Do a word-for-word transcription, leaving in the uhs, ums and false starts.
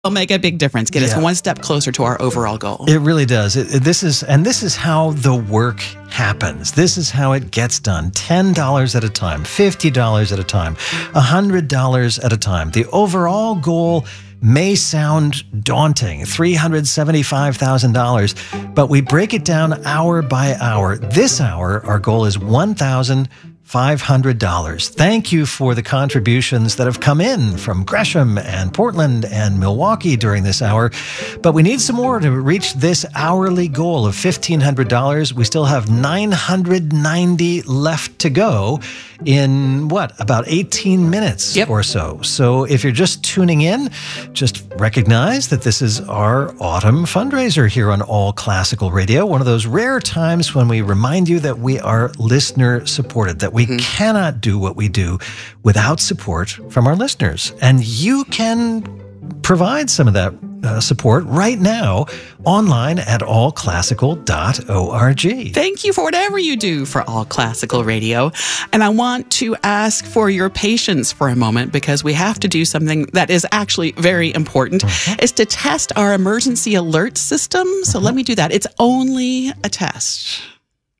It'll make a big difference. Get us Yeah. one step closer to our overall goal. It really does. It, it- this is, and this is how the work happens. This is how it gets done. ten dollars at a time, fifty dollars at a time, one hundred dollars at a time. The overall goal may sound daunting, three hundred seventy-five thousand dollars, but we break it down hour by hour. This hour, our goal is one thousand five hundred dollars. Thank you for the contributions that have come in from Gresham and Portland and Milwaukee during this hour. But we need some more to reach this hourly goal of fifteen hundred dollars. We still have nine hundred ninety left to go in what, about eighteen minutes Yep. or so. So if you're just tuning in, just recognize that this is our autumn fundraiser here on All Classical Radio. One of those rare times when we remind you that we are listener supported, that we cannot do what we do without support from our listeners. And you can provide some of that uh, support right now online at all classical dot org. Thank you for whatever you do for All Classical Radio. And I want to ask for your patience for a moment because we have to do something that is actually very important. Is to test our emergency alert system. So let me do that. It's only a test.